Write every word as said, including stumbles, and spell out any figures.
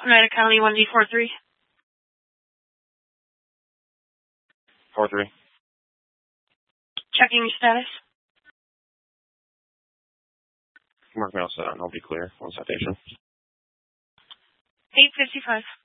Oneida County, one D four three. four three. Checking your status. Mark me all set. I'll be clear. One citation. eight fifty-five.